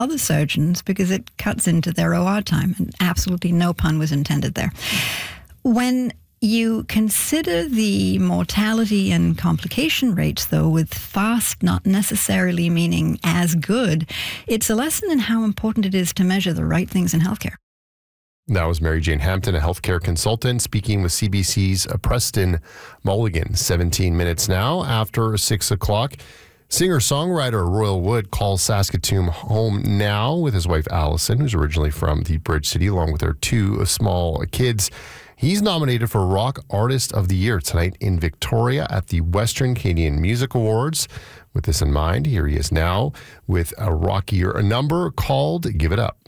other surgeons because it cuts into their OR time, and absolutely no pun was intended there. When you consider the mortality and complication rates, though, with fast not necessarily meaning as good, it's a lesson in how important it is to measure the right things in healthcare. That was Mary Jane Hampton, a healthcare consultant, speaking with CBC's Preston Mulligan. 17 minutes now after 6 o'clock. Singer-songwriter Royal Wood calls Saskatoon home now with his wife Allison, who's originally from the Bridge City, along with their two small kids. He's nominated for Rock Artist of the Year tonight in Victoria at the Western Canadian Music Awards. With this in mind, here he is now with a rockier number called Give It Up.